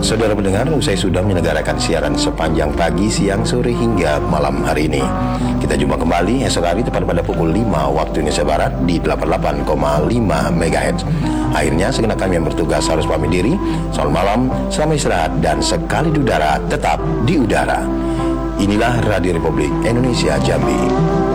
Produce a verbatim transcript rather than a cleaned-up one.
Saudara pendengar, usai sudah menyelenggarakan siaran sepanjang pagi, siang, sore hingga malam hari ini, kita jumpa kembali esok hari tepat pada pukul lima waktu Indonesia Barat di delapan puluh delapan koma lima megahertz. Akhirnya segenap kami yang bertugas harus pamit diri. Selamat malam, selamat istirahat, dan sekali di udara tetap di udara. Inilah Radio Republik Indonesia Jambi.